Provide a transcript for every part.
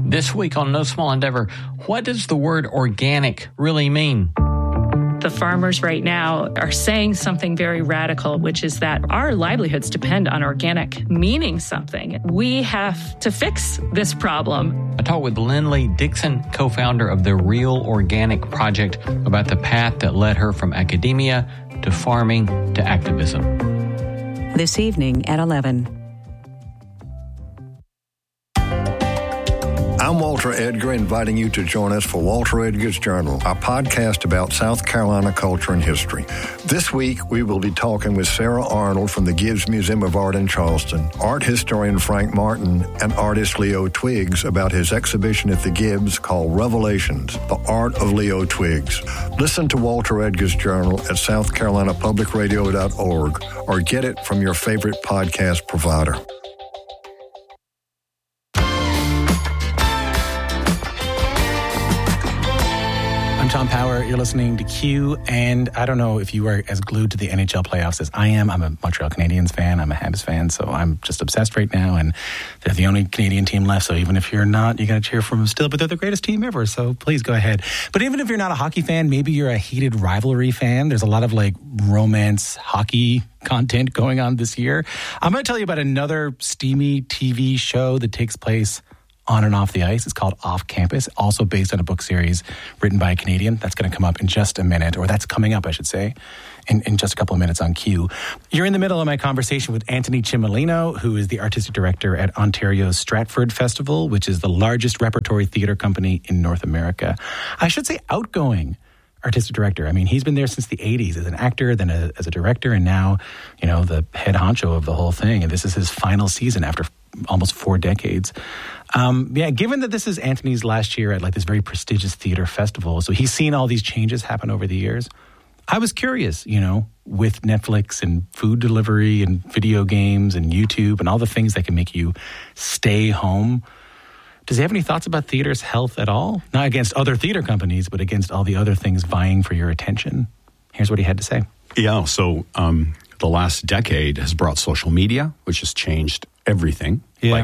This week on No Small Endeavor, what does the word organic really mean? The farmers right now are saying something very radical, which is that our livelihoods depend on organic, meaning something. We have to fix this problem. I talked with Lindley Dixon, co-founder of the Real Organic Project, about the path that led her from academia to farming to activism. This evening at 11. I'm Walter Edgar, inviting you to join us for Walter Edgar's Journal, a podcast about South Carolina culture and history. This week, we will be talking with Sarah Arnold from the Gibbs Museum of Art in Charleston, art historian Frank Martin, and artist Leo Twiggs about his exhibition at the Gibbs called Revelations, The Art of Leo Twiggs. Listen to Walter Edgar's Journal at southcarolinapublicradio.org or get it from your favorite podcast provider. Tom Power, you're listening to Q, and I don't know if you are as glued to the NHL playoffs as I am. I'm a Montreal Canadiens fan, I'm a Habs fan, so I'm just obsessed right now, and they're the only Canadian team left, so even if you're not, you got to cheer for them still, but they're the greatest team ever, so please go ahead. But even if you're not a hockey fan, maybe you're a heated rivalry fan. There's a lot of romance hockey content going on this year. I'm going to tell you about another steamy TV show that takes place on and off the ice. It's called Off Campus, also based on a book series written by a Canadian. That's going to come up in just a minute, or that's coming up, I should say, in just a couple of minutes on Q. You're in the middle of my conversation with Anthony Cimolino, who is the artistic director at Ontario's Stratford Festival, which is the largest repertory theater company in North America. I should say outgoing artistic director. I mean, he's been there since the 80s as an actor, then as a director, and now, the head honcho of the whole thing. And this is his final season after almost 4 decades. Given that this is Anthony's last year at this very prestigious theater festival, so he's seen all these changes happen over the years. I was curious, with Netflix and food delivery and video games and YouTube and all the things that can make you stay home. Does he have any thoughts about theater's health at all? Not against other theater companies, but against all the other things vying for your attention. Here's what he had to say. Yeah, so the last decade has brought social media, which has changed everything. Yeah.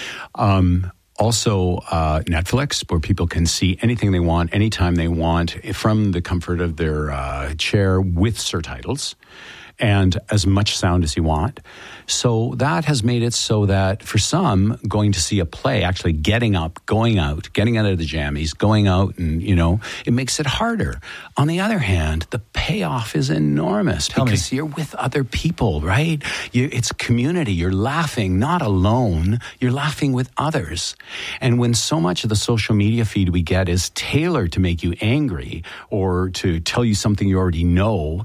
Also Netflix, where people can see anything they want, anytime they want, from the comfort of their chair with surtitles and as much sound as you want. So that has made it so that for some, going to see a play, actually getting up, going out, getting out of the jammies, going out and, it makes it harder. On the other hand, the payoff is enormous because you're with other people, right? It's community. You're laughing, not alone. You're laughing with others. And when so much of the social media feed we get is tailored to make you angry or to tell you something you already know,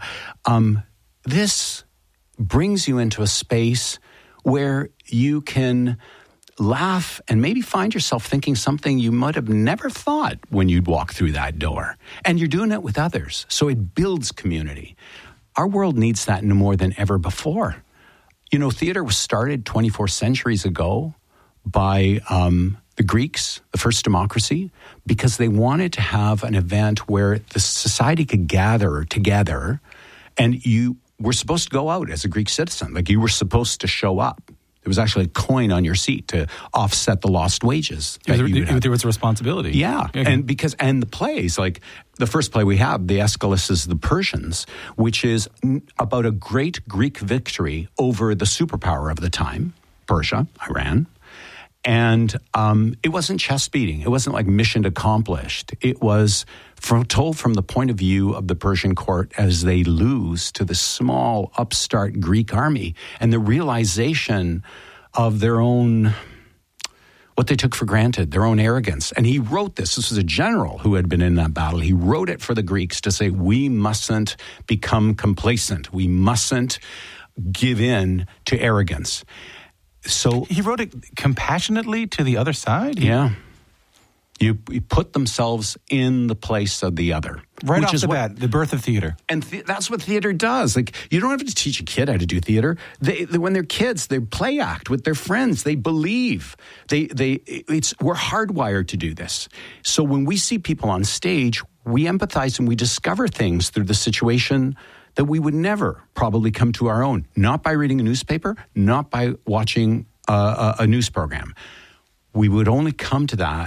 this brings you into a space where you can laugh and maybe find yourself thinking something you might have never thought when you'd walk through that door. And you're doing it with others. So it builds community. Our world needs that more than ever before. Theater was started 24 centuries ago by the Greeks, the first democracy, because they wanted to have an event where the society could gather together, and you were supposed to go out as a Greek citizen. You were supposed to show up. There was actually a coin on your seat to offset the lost wages. There was a responsibility. Yeah. And the plays, the first play we have, the Aeschylus is the Persians, which is about a great Greek victory over the superpower of the time, Persia, Iran. And it wasn't chest beating. It wasn't like mission accomplished. It was told from the point of view of the Persian court as they lose to the small upstart Greek army and the realization of their own, what they took for granted, their own arrogance. And he wrote this. This was a general who had been in that battle. He wrote it for the Greeks to say, we mustn't become complacent. We mustn't give in to arrogance. So he wrote it compassionately to the other side? Yeah. You put themselves in the place of the other. Right off the bat, the birth of theater. And that's what theater does. You don't have to teach a kid how to do theater. When they're kids, they play act with their friends. They believe. We're hardwired to do this. So when we see people on stage, we empathize and we discover things through the situation that we would never probably come to our own. Not by reading a newspaper, not by watching a news program. We would only come to that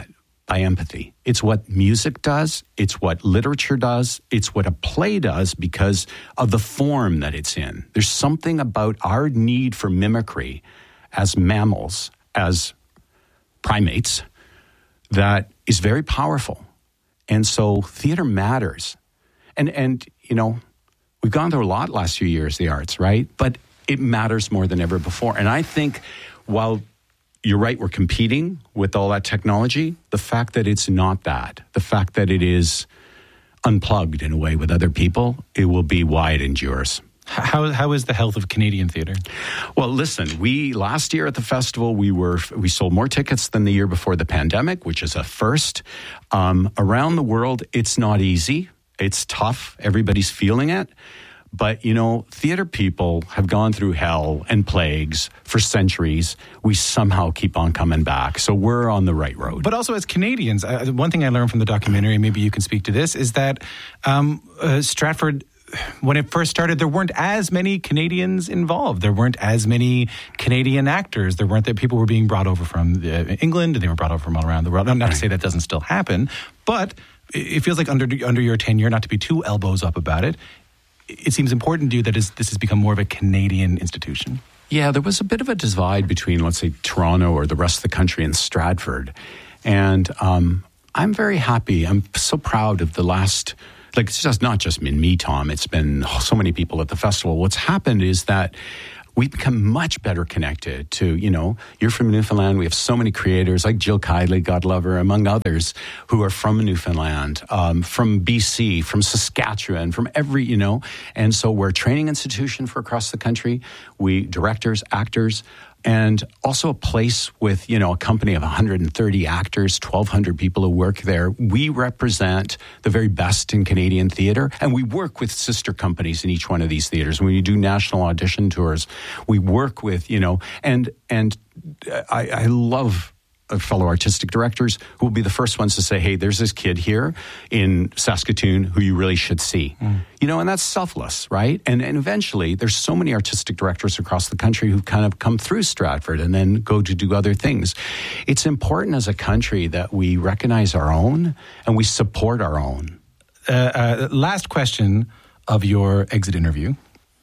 by empathy. It's what music does. It's what literature does. It's what a play does because of the form that it's in. There's something about our need for mimicry as mammals, as primates, that is very powerful. And so theater matters. And you know, we've gone through a lot last few years, the arts, right? But it matters more than ever before. And I think while you're right, we're competing with all that technology, the fact that it's not that, the fact that it is unplugged in a way with other people, it will be why it endures. How is the health of Canadian theatre? Well, listen, last year at the festival, we sold more tickets than the year before the pandemic, which is a first. Around the world, it's not easy. It's tough. Everybody's feeling it. But, you know, theater people have gone through hell and plagues for centuries. We somehow keep on coming back. So we're on the right road. But also as Canadians, one thing I learned from the documentary, maybe you can speak to this, is that Stratford, when it first started, there weren't as many Canadians involved. There weren't as many Canadian actors. There weren't that people were being brought over from England, and they were brought over from all around the world. Not to say that doesn't still happen, but it feels like under your tenure, not to be too elbows up about it, it seems important to you that this has become more of a Canadian institution. Yeah, there was a bit of a divide between, let's say, Toronto or the rest of the country and Stratford. And I'm very happy. I'm so proud of the last, like, it's just not just been me, Tom. It's been so many people at the festival. What's happened is that we've become much better connected to, you know, you're from Newfoundland. We have so many creators like Jill Kidley, God love her, among others, who are from Newfoundland, from BC, from Saskatchewan, from every, you know. And so we're a training institution for across the country. We directors, actors, and also a place with, you know, a company of 130 actors, 1,200 people who work there. We represent the very best in Canadian theatre, and we work with sister companies in each one of these theatres. When you do national audition tours, we work with, you know, and I love fellow artistic directors who will be the first ones to say, hey, there's this kid here in Saskatoon who you really should see. You know, and that's selfless, right? And eventually there's so many artistic directors across the country who've kind of come through Stratford and then go to do other things. It's important as a country that we recognize our own and we support our own. Last question of your exit interview.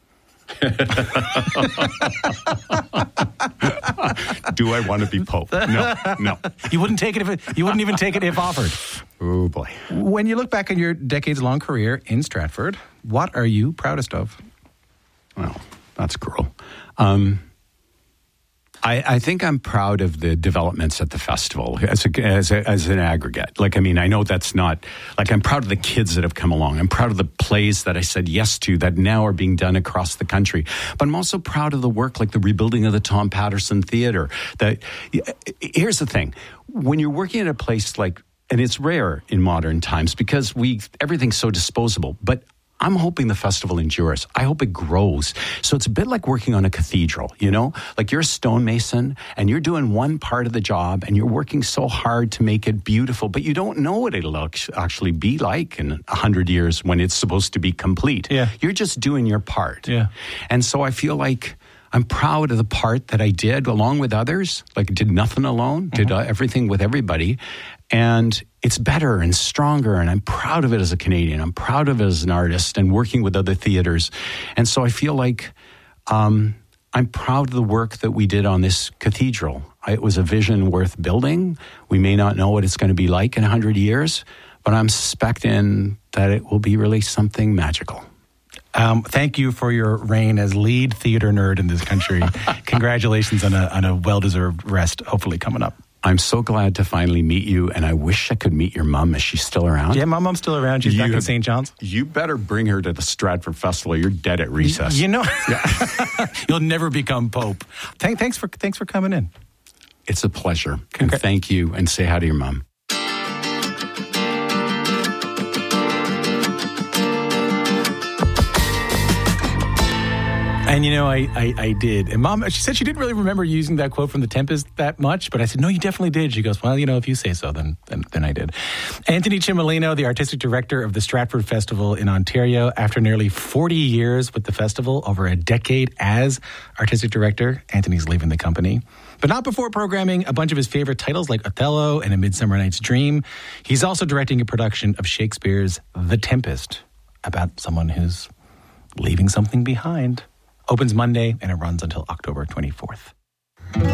Do I want to be Pope? No. You wouldn't take it you wouldn't even take it if offered. Oh boy. When you look back on your decades-long career in Stratford, what are you proudest of? Well, that's cruel. I think I'm proud of the developments at the festival as an aggregate. Like, I mean, I know that's not, like, I'm proud of the kids that have come along. I'm proud of the plays that I said yes to that now are being done across the country. But I'm also proud of the work, like the rebuilding of the Tom Patterson Theatre. Here's the thing. When you're working at a place like, and it's rare in modern times because everything's so disposable, but I'm hoping the festival endures. I hope it grows. So it's a bit like working on a cathedral, you know? Like you're a stonemason and you're doing one part of the job and you're working so hard to make it beautiful, but you don't know what it'll actually be like in 100 years when it's supposed to be complete. Yeah. You're just doing your part. Yeah. And so I feel like I'm proud of the part that I did along with others. Like I did nothing alone, did everything with everybody. And it's better and stronger, and I'm proud of it as a Canadian. I'm proud of it as an artist and working with other theaters. And so I feel like I'm proud of the work that we did on this cathedral. It was a vision worth building. We may not know what it's going to be like in 100 years, but I'm suspecting that it will be really something magical. Thank you for your reign as lead theater nerd in this country. Congratulations on a well-deserved rest, hopefully coming up. I'm so glad to finally meet you, and I wish I could meet your mom. Is she still around? Yeah, my mom's still around. She's back in St. John's. You better bring her to the Stratford Festival. You're dead at recess. You know, you'll never become Pope. Thanks for coming in. It's a pleasure. And thank you, and say hi to your mom. And, you know, I did. And Mom, she said she didn't really remember using that quote from The Tempest that much, but I said, no, you definitely did. She goes, well, you know, if you say so, then I did. Anthony Cimolino, the artistic director of the Stratford Festival in Ontario, after nearly 40 years with the festival, over a decade as artistic director, Anthony's leaving the company. but not before programming a bunch of his favorite titles like Othello and A Midsummer Night's Dream. He's also directing a production of Shakespeare's The Tempest, about someone who's leaving something behind. Opens Monday and it runs until October 24th.